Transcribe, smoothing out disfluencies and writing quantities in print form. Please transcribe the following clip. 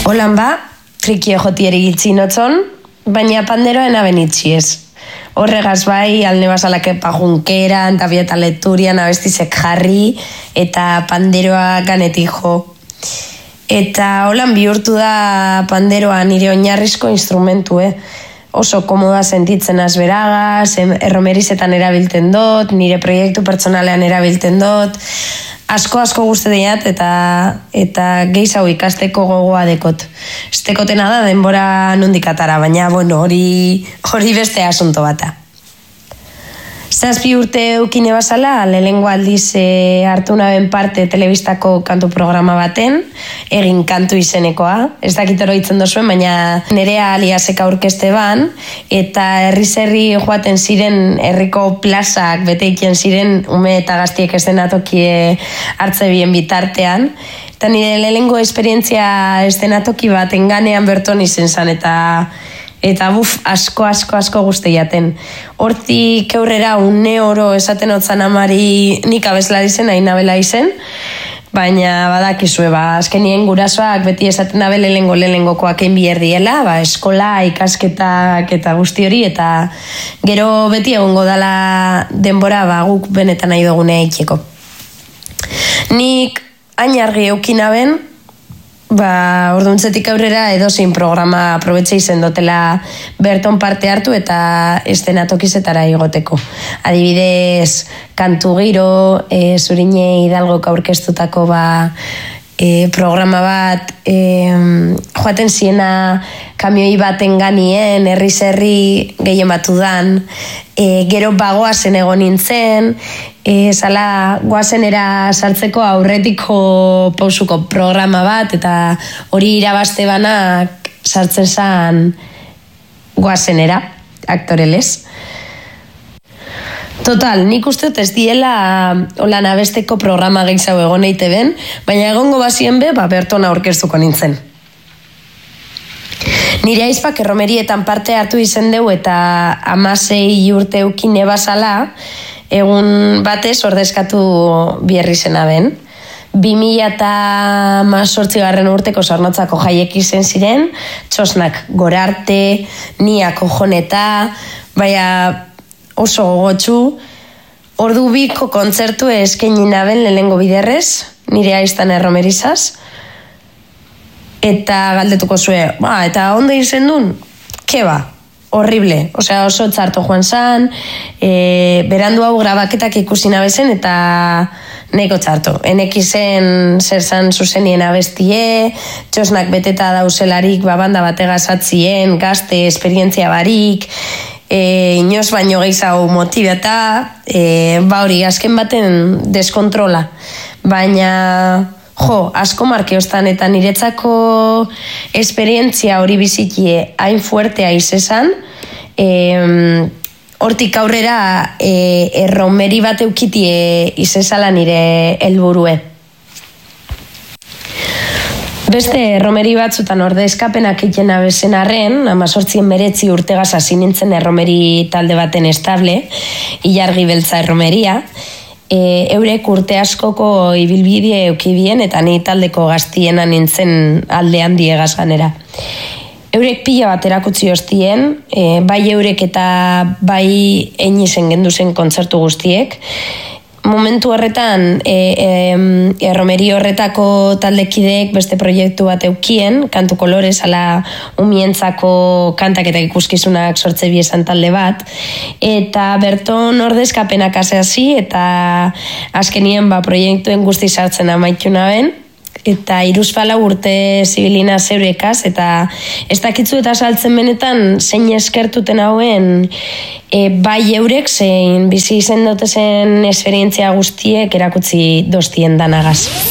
Holan ba, trikio jotieri gitzinotzon, baina panderoa enabenitzi ez. Horregaz bai, alne basalake pajunkeran, tabieta leturian, abestizek jarri, eta panderoa ganetik jo. Eta holan bihurtu da panderoa nire oinarrizko instrumentu, Oso komoda sentitzen azberagaz, erromerizetan erabiltzen dut, nire proiektu pertsonalean erabiltzen dut, asko guzti diat eta gehiago ikasteko gogoa dekot. Estekotena da denbora nondik atara, baina hori beste asunto bata. 7 urte eukine bazala, lehengo aldiz hartu naben parte telebistako kantu programa baten, egin kantu izenekoa, ez dakit oroitzen dozuen, baina Nerea Aliasek aurkezte ban, eta herri joaten ziren herriko plazak beteikien ziren ume eta gaztiek eszenatokie hartze bien bitartean, eta nire lehengo esperientzia eszenatoki bat enganean berton izen zan, eta asko guzti jaten. Hortik aurrera une oro esaten otzan amari nik abeslari zen, hain abela izen, baina badakizue, azkenien gurasoak beti esaten abe lehengokoak egin biherdiela, eskola, ikasketak eta guzti hori, eta gero beti egongo dala denbora guk benetan nahi dugunea itxeko. Nik hain argi eukinaben, orduntzetik aurrera edozein programa aprobetxe izen dotela berton parte hartu eta eszenatokizetara igoteko. Adibidez, kantu giro, Zurine Hidalgok aurkeztutako programa bat, joaten ziena kamioi baten ganien, herri gehien batu dan, gero bagoazen egon nintzen, zala goazenera sartzeko aurretiko pausuko programa bat, eta hori irabazte banak sartzen zan goazenera, aktorelez. Total, nik uste ez diela holan abesteko programa gehiago egon eite ben, baina egongo bazien berton aurkeztuko nintzen. Nire aizpak erromerietan parte hartu izen deu eta 16 urte eukine bazala, egun batez ordezkatu bierri zena ben. 2018 urteko Zornotzako jaiek izen ziren, Txosnak Gorarte, Niako Joneta, oso gogotsu, ordu biko kontzertu eskaini naben lehengo biderrez, nire aiztan erromerizaz, eta galdetuko zue, eta ondo izen duen? Keba, horrible, oso txarto joan zan, berandu hau grabaketak ikusi nabezen, eta neko txarto. Enek izen zer zan zuzenien abestie, Txosnak beteta dauzelarik banda bategazatzien, gazte, esperientzia barik, inoz baino gehiago motibeta, hori, azken baten deskontrola. Baina, asko markeostan eta niretzako esperientzia hori bizikie hain fuertea izezan, hortik aurrera erromeri bat eukitie izezala nire helburue. Beste erromeri batzutan ordezkapenak egiten abezen arren, 18 urtegaz hasi nintzen erromeri talde baten estable, Ilargi Beltza erromeria, eurek urte askoko ibilbide eukibien eta ni taldeko gaztiena nintzen aldean diegaz ganera. Eurek pila bat erakutsi hostien, bai eurek eta bai einizen genduzen kontzertu guztiek. Momentu horretan, erromeri horretako taldekideek beste proiektu bat eukien, Kantu Kolorez, ala umientzako kantak eta ikuskizunak sortze biesan talde bat, eta berton ordezkapenak hasi eta azkenien proiektuen guzti sartzen amaitu naben, eta 3 urte zibilina zeurekaz, eta ez dakitzu eta saltzen benetan zein eskertuten hauen bai eurek zein bizi izen dotezen esperientzia guztiek erakutsi dostien danagaz.